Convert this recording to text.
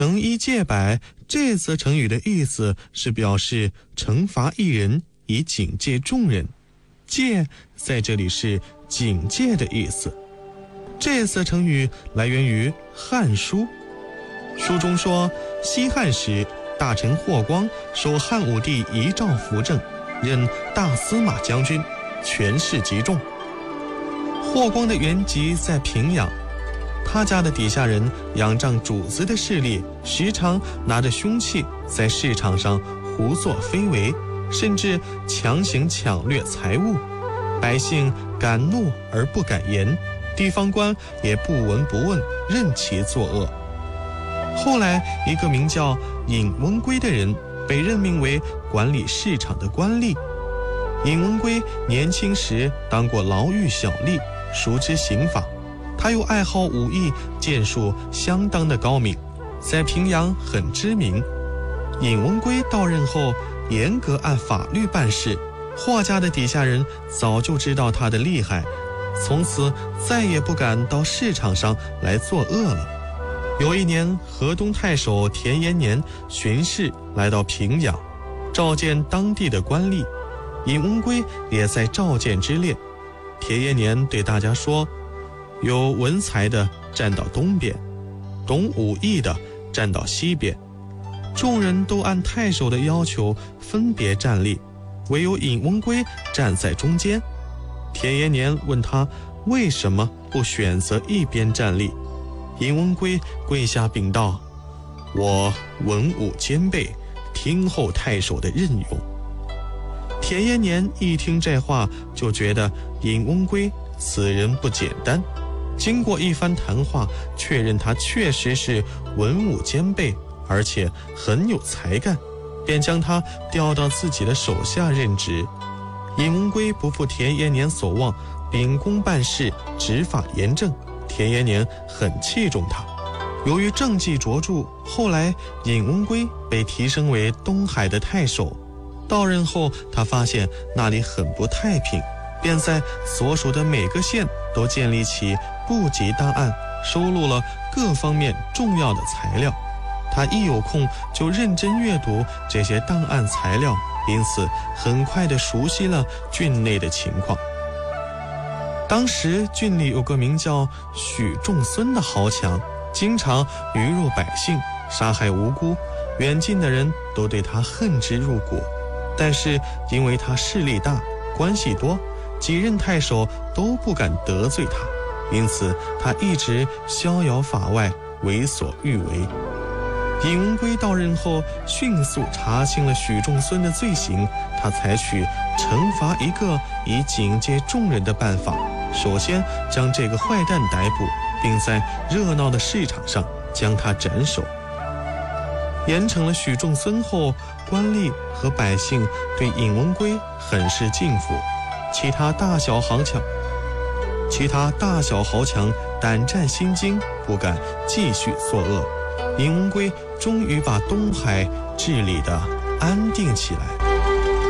绳一戒百这则成语的意思是表示惩罚一人以警戒众人，戒在这里是警戒的意思。这则成语来源于《汉书》，书中说，西汉时大臣霍光受汉武帝遗诏扶正，任大司马将军，权势极重。霍光的原籍在平阳，他家的底下人仰仗主子的势力，时常拿着凶器在市场上胡作非为，甚至强行抢掠财物，百姓敢怒而不敢言，地方官也不闻不问，任其作恶。后来一个名叫尹文圭的人被任命为管理市场的官吏。尹文圭年轻时当过牢狱小吏，熟知刑法，他又爱好武艺，剑术相当的高明，在平阳很知名。尹文圭到任后严格按法律办事，霍家的底下人早就知道他的厉害，从此再也不敢到市场上来作恶了。有一年，河东太守田延年巡视来到平阳，召见当地的官吏，尹文圭也在召见之列。田延年对大家说，有文才的站到东边，懂武艺的站到西边。众人都按太守的要求分别站立，唯有尹文圭站在中间。田延年问他为什么不选择一边站立，尹文圭跪下禀道，我文武兼备，听候太守的任用。田延年一听这话，就觉得尹文圭此人不简单，经过一番谈话，确认他确实是文武兼备，而且很有才干，便将他调到自己的手下任职。尹文圭不负田延年所望，秉公办事，执法严正，田延年很器重他。由于政绩卓著，后来尹文圭被提升为东海的太守。到任后，他发现那里很不太平，便在所属的每个县都建立起部级档案，收录了各方面重要的材料。他一有空就认真阅读这些档案材料，因此很快地熟悉了郡内的情况。当时郡里有个名叫许仲孙的豪强，经常愚辱百姓，杀害无辜，远近的人都对他恨之入骨。但是因为他势力大，关系多，几任太守都不敢得罪他，因此他一直逍遥法外，为所欲为。尹文圭到任后，迅速查清了许仲孙的罪行，他采取惩罚一个以警戒众人的办法，首先将这个坏蛋逮捕，并在热闹的市场上将他斩首。严惩了许仲孙后，官吏和百姓对尹文圭很是敬服，其他大小豪强胆战心惊，不敢继续作恶。尹文圭终于把东海治理得安定起来。